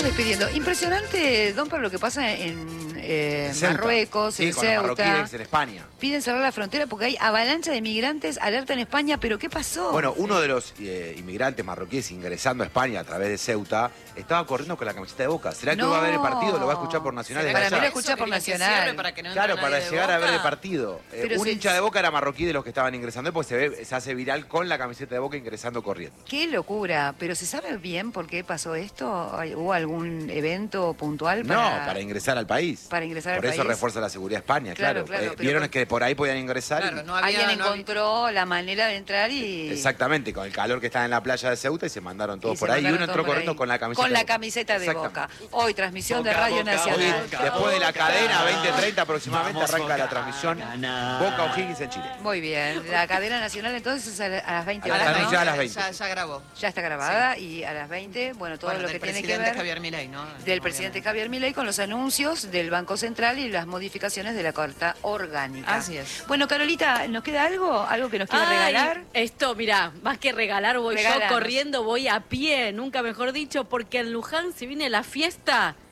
despidiendo. Impresionante, Don Pablo, lo que pasa en Marruecos, en con los Ceuta. marroquíes en España. Piden cerrar la frontera porque hay avalancha de migrantes, alerta en España, pero ¿qué pasó? Bueno, uno de los inmigrantes marroquíes ingresando a España a través de Ceuta estaba corriendo con la camiseta de Boca. ¿Será que va a ver el partido? ¿Lo va a escuchar por Nacional? Para mí lo allá? escucha por Nacional. Claro, para llegar a ver el partido. Pero Un hincha de Boca era marroquí de los que estaban ingresando, pues se hace viral con la camiseta de Boca ingresando corriendo. Qué locura. Pero ¿se sabe bien por qué pasó esto? ¿Hubo algún evento puntual para...? No, para ingresar al país. Para ingresar al Por eso país. refuerza la seguridad España, claro. Claro, Vieron que por ahí podían ingresar. Claro, y... no había, Alguien encontró la manera de entrar y... Exactamente, con el calor que estaba en la playa de Ceuta y se mandaron todos Y por se ahí. Y mandaron uno entró todos por corriendo ahí. con la camiseta Con la de Boca. camiseta de Boca. Exactamente. Hoy, transmisión de Boca, Radio Boca, Nacional. Boca. Después de la cadena 20:30 aproximadamente Vamos, arranca Boca, la transmisión ganar. Boca O'Higgins en Chile. Muy bien. La cadena nacional entonces a las 20 A horas, las ¿no? ya a las 20. Ya grabó. Ya está grabada y a las 20, bueno, todo Bueno, lo que del tiene que presidente ver Javier Milei, ¿no? del presidente Javier Milei con los anuncios del Banco Central y las modificaciones de la Carta Orgánica. Así es. Bueno, Carolita, ¿nos queda algo? ¿Algo que nos quiera regalar? Esto, mirá, más que regalar, voy Regálanos. yo corriendo, voy a pie, nunca mejor dicho, porque en Luján se viene la fiesta